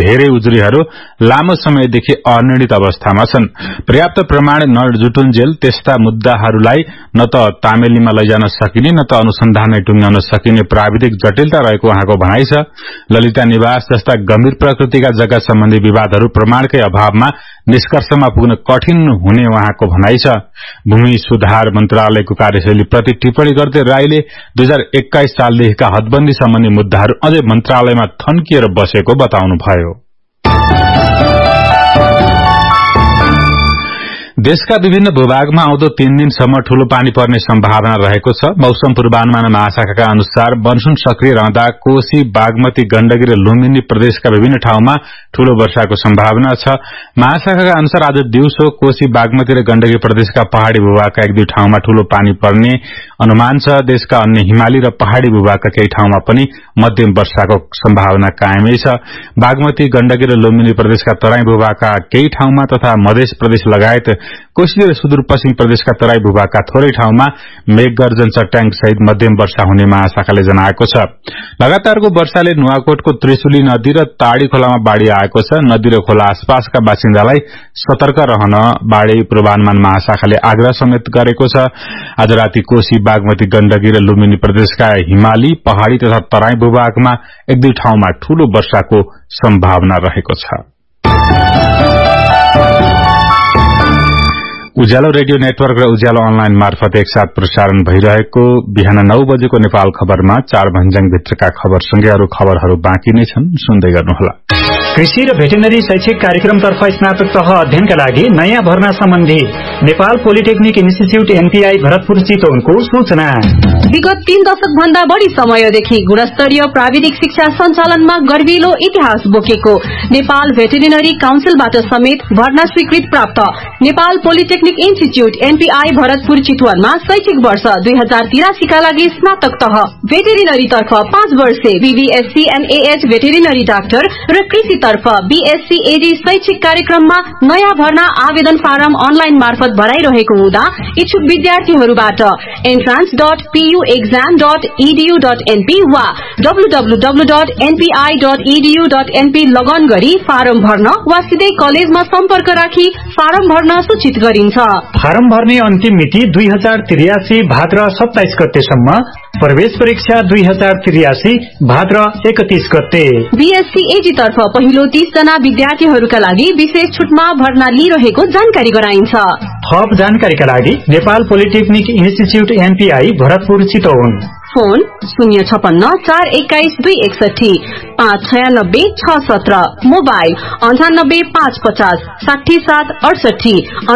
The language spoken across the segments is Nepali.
धेरै उजुरीहरू लामो समयदेखि अनिर्णित अवस्थामा छन्। पर्याप्त प्रमाण नजुटुन्जेल त्यस्ता मुद्दाहरूलाई न त तामेलीमा लैजान सकिने न त अनुसन्धानमै टुंग्याउन सकिने प्राविधिक जटिलता रहेको उहाँको भनाइ छ। ललिता निवास जस्ता गम्भीर प्रकृतिका जग्गा सम्बन्धी विवादहरू प्रमाणकै अभावमा निष्कर्षमा पुग्न कठिन हुने उहाँको भनाइ छ। भूमि सुधार मन्त्रालयको कार्यशैली प्रति टिप्पणी गर्दै राईले 2021 सालदेखिका हदबन्दी सम्बन्धी मुद्दाहरू अझै मन्त्रालयमा थन्किएर बसेको बताउनुभयो। देशका विभिन्न भूभागमा आउँदो 3 दिनसम्म ठूलो पानी पर्ने सम्भावना रहेको छ। मौसम पूर्वानुमान महाशाखाका अनुसार मनसून सक्रिय रहँदा कोशी बागमती गण्डकी र लुम्बिनी प्रदेशका विभिन्न ठाउँमा ठूलो वर्षाको सम्भावना छ। महाशाखाका अनुसार आज दिउँसो कोशी बागमती र गण्डकी प्रदेशका पहाड़ी भूभागका 1-2 ठाउँमा ठूलो पानी पर्ने अनुमान छ। देशका अन्य हिमाली र पहाड़ी भूभागका केही ठाउँमा पनि मध्यम वर्षाको सम्भावना कायमै छ। बागमती गण्डकी र लुम्बिनी प्रदेशका तराई भूभागका केही ठाउँमा तथा मध्य प्रदेश लगायत कोशी र सुदूरपश्चिम प्रदेशका तराई भूभागका थोरै ठाउँमा मेघगर्जन चट्याङ सहित मध्यम वर्षा हुने महाशाखाले जनाएको छ। लगातारको वर्षाले नुवाकोटको त्रिशुली नदी र ताड़ी खोलामा बाढ़ी आएको छ। नदी र खोला आसपासका बासिन्दालाई सतर्क रहन बाढ़ी पूर्वानुमान महाशाखाले आग्रह समेत गरेको छ। आज राति कोशी बागमती गण्डकी र लुम्बिनी प्रदेशका हिमाली पहाड़ी तथा तराई भूभागमा 1-2 ठाउँमा ठूलो वर्षाको सम्भावना रहेको छ। उज्यालो रेडियो नेटवर्क र उज्यालो अनलाइन मार्फत एकसाथ प्रसारण भइरहेको बिहान 9 बजेको नेपाल खबरमा 4 भन्ज्याङ भित्रका खबरसँगै अरू खबरहरू बाँकी नै छन्, सुन्दै गर्नुहोला। कृषि र भेटेनरी शैक्षिक कार्यक्रमतर्फ स्नातक तह अध्ययनका लागि नयाँ भर्ना सम्बन्धी Nepal polytechnic institute NPI Bharatpur चितवनको सूचना। विगत 3 दशक भन्दा बढ़ी समयदेखि गुणस्तरीय प्राविधिक शिक्षा सञ्चालनमा गर्विलो इतिहास बोकेको नेपाल भेटेरिनरी काउन्सिलबाट समेत भर्ना स्वीकृत प्राप्त Nepal polytechnic institute NPI Bharatpur चितवनमा शैक्षिक वर्ष 2083 का लागि स्नातक तह भेटेरिनरी तर्फ 5 वर्षे बीबीएससी एनएएच भेटेरिनरी डाक्टर र कृषि तर्फ बीएससी एडी शैक्षिक कार्यक्रममा नयाँ भर्ना आवेदन फारम अनलाइन मार्फत भराइरहेको हुँदा इच्छुक विद्यार्थीहरूबाट entrance.puexam.edu.np वा www.npi.edu.np लगन गरी फारम भर्न वा सिधै कलेजमा सम्पर्क राखी फारम भर्न सूचित गरिन्छ। फारम भर्ने अन्तिम मिति 2083 भाद्र 27 गतेसम्म, प्रवेश परीक्षा 2083 भाद्र 31 गते। बीएससी एजी तर्फ पहिलो 30 जना विद्यार्थीहरूका लागि विशेष छुटमा भर्ना लिइरहेको जानकारी गराइन्छ। थप जानकारीका लागि Nepal polytechnic institute NPI Bharatpur Chitwan, phone 056-421-261 596-617, mobile 98-550 6768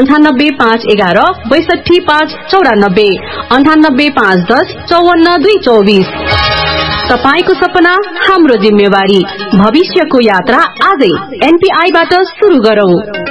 98-511-62594 98-510 54-224। तपाईको सपना हाम्रो जिम्मेवारी, भविष्यको यात्रा आजै एनपीआई बाट सुरु गरौं।